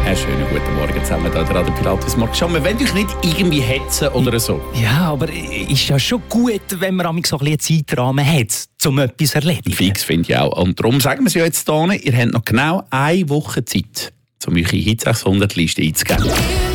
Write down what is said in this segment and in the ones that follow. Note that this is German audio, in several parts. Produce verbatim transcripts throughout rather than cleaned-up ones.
Einen schönen guten Morgen zusammen hier, der Radio Pilatus Morgen. Schau, wir wollen euch nicht irgendwie hetzen oder so. Ja, aber ist ja schon gut, wenn man manchmal so ein bisschen Zeitrahmen hat, um etwas zu erledigen. Fix finde ich auch. Und darum sagen wir es ja jetzt hier, ihr habt noch genau eine Woche Zeit, um eure Hit sechshundert-Liste einzugeben.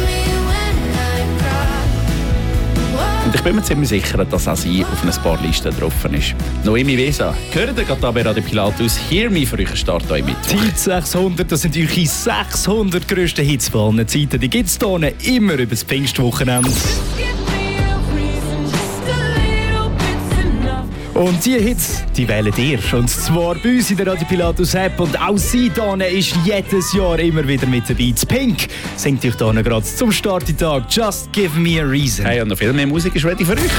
Und ich bin mir ziemlich sicher, dass auch sie auf ein paar Listen drauf ist. Noemi Wesa, gehört ihr gerade bei Radio Pilatus? Hear Me für euch Start euch mit. Hit sechshundert, das sind eure sechshundert grössten Hits von allen Zeiten. Die gibt es hier immer über das Pfingstwochenende. Und diese Hits, die wählen ihr. Und zwar bei uns in der Radio Pilatus App. Und auch sie hier ist jedes Jahr immer wieder mit dabei. Das Pink singt euch hier gerade zum Starttag Just Give Me a Reason. Hey, und noch viel mehr Musik ist ready für euch.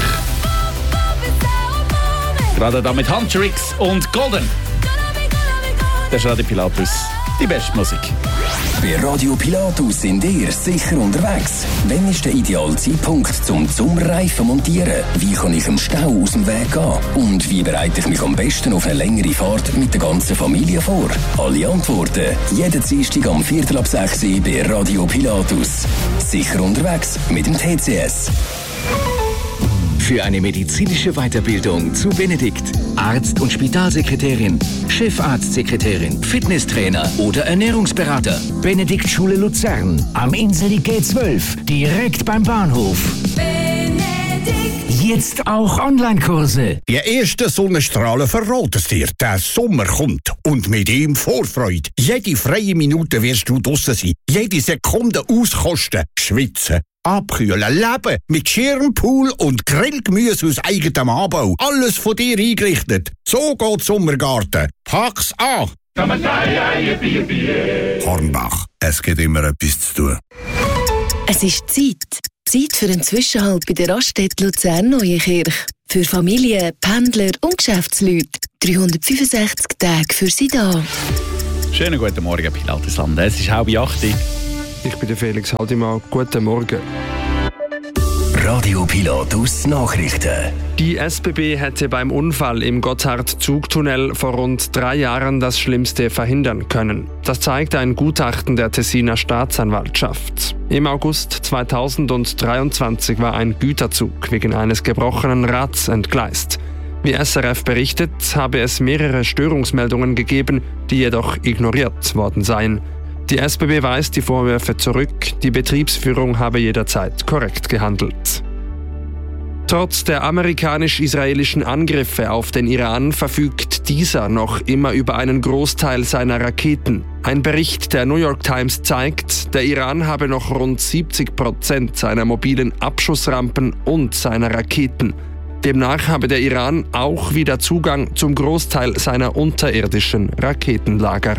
Gerade da mit Huntrix und Golden. Das ist Radio Pilatus, die beste Musik. Bei Radio Pilatus sind ihr sicher unterwegs. Wann ist der ideale Zeitpunkt zum Sommerreifen montieren? Wie kann ich im Stau aus dem Weg gehen? Und wie bereite ich mich am besten auf eine längere Fahrt mit der ganzen Familie vor? Alle Antworten jeden Dienstag am Viertel ab sechs bei Radio Pilatus. Sicher unterwegs mit dem T C S. Für eine medizinische Weiterbildung zu Benedikt. Arzt- und Spitalsekretärin, Chefarztsekretärin, Fitnesstrainer oder Ernährungsberater. Benedikt Schule Luzern. Am Inseli G zwölf. Direkt beim Bahnhof. Benedikt. Jetzt auch Online-Kurse. Die ersten Sonnenstrahlen verraten es dir. Der Sommer kommt. Und mit ihm Vorfreude. Jede freie Minute wirst du draussen sein. Jede Sekunde auskosten. Schwitzen. Abkühlen, leben, mit Schirmpool und Grillgemüse aus eigenem Anbau. Alles von dir eingerichtet. So geht Sommergarten. Pack's an! Hornbach, es gibt immer etwas zu tun. Es ist Zeit. Zeit für einen Zwischenhalt bei der Raststätte Luzern-Neuenkirch. Für Familien, Pendler und Geschäftsleute. dreihundertfünfundsechzig Tage für sie da. Schönen guten Morgen, Pilatusland. Es ist halb acht. Ich bin der Felix Haldimann. Guten Morgen. Radio Pilatus Nachrichten. Die S B B hätte beim Unfall im Gotthard-Zugtunnel vor rund drei Jahren das Schlimmste verhindern können. Das zeigt ein Gutachten der Tessiner Staatsanwaltschaft. Im August zweitausenddreiundzwanzig war ein Güterzug wegen eines gebrochenen Rads entgleist. Wie S R F berichtet, habe es mehrere Störungsmeldungen gegeben, die jedoch ignoriert worden seien. Die S B B weist die Vorwürfe zurück, die Betriebsführung habe jederzeit korrekt gehandelt. Trotz der amerikanisch-israelischen Angriffe auf den Iran verfügt dieser noch immer über einen Großteil seiner Raketen. Ein Bericht der New York Times zeigt, der Iran habe noch rund siebzig Prozent seiner mobilen Abschussrampen und seiner Raketen. Demnach habe der Iran auch wieder Zugang zum Großteil seiner unterirdischen Raketenlager.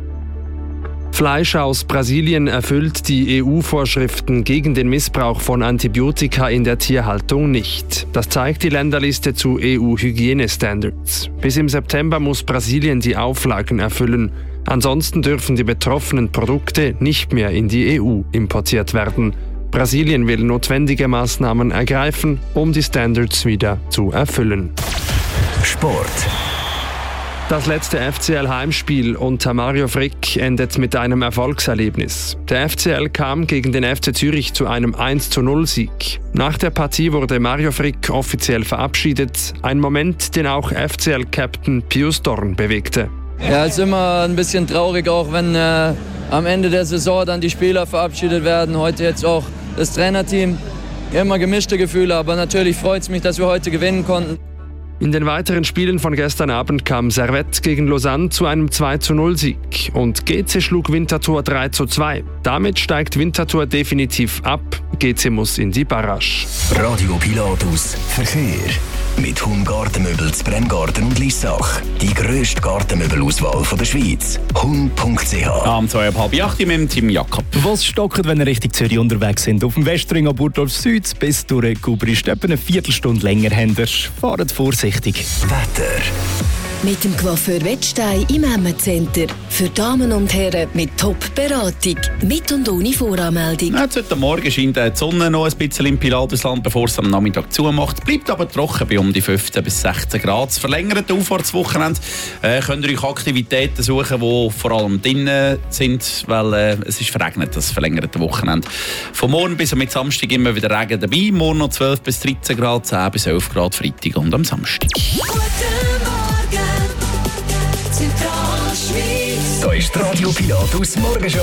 Fleisch aus Brasilien erfüllt die E U-Vorschriften gegen den Missbrauch von Antibiotika in der Tierhaltung nicht. Das zeigt die Länderliste zu E U-Hygienestandards. Bis im September muss Brasilien die Auflagen erfüllen. Ansonsten dürfen die betroffenen Produkte nicht mehr in die E U importiert werden. Brasilien will notwendige Maßnahmen ergreifen, um die Standards wieder zu erfüllen. Sport. Das letzte F C L-Heimspiel unter Mario Frick endet mit einem Erfolgserlebnis. Der F C L kam gegen den F C Zürich zu einem eins zu null Sieg. Nach der Partie wurde Mario Frick offiziell verabschiedet. Ein Moment, den auch F C L-Captain Pius Dorn bewegte. Ja, es ist immer ein bisschen traurig, auch wenn äh, am Ende der Saison dann die Spieler verabschiedet werden. Heute jetzt auch das Trainerteam. Immer gemischte Gefühle, aber natürlich freut es mich, dass wir heute gewinnen konnten. In den weiteren Spielen von gestern Abend kam Servette gegen Lausanne zu einem zwei zu null Sieg und G C schlug Winterthur drei zu zwei. Damit steigt Winterthur definitiv ab. G C muss in die Barrage. Radio Pilatus Verkehr. Mit Hum Gartenmöbel zu Bremgarten und Lissach. Die grösste Gartenmöbelauswahl der Schweiz. hum punkt c h. Am zwei ab halb acht mit dem Team Jakob. Was stockt, wenn ihr Richtung Zürich unterwegs sind? Auf dem Westring ab Burgdorf Süd bis durch Gubrist etwa eine Viertelstunde länger habt ihr. Fahrt vorsichtig. Wetter. Mit dem Coiffeur Wettstein im Emma Center. Für Damen und Herren mit Top-Beratung. Mit und ohne Voranmeldung. Ja, heute Morgen scheint die Sonne noch ein bisschen im Pilatusland, bevor es am Nachmittag zumacht. Bleibt aber trocken bei um die fünfzehn bis sechzehn Grad. Das verlängerte Auffahrtswochenende äh, könnt ihr euch Aktivitäten suchen, die vor allem drinnen sind, weil äh, es ist verregnet, das verlängerte Wochenende. Von morgen bis mit Samstag immer wieder Regen dabei. Morgen noch zwölf bis dreizehn Grad, zehn bis elf Grad Freitag und am Samstag. Da ist die Radio Pilatus Morgenshow.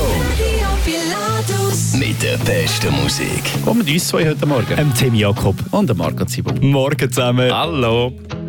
Mit der besten Musik. Kommen uns zwei heute Morgen. Ähm, Tim Jakob. Und der Marco Zibo. Morgen zusammen. Hallo.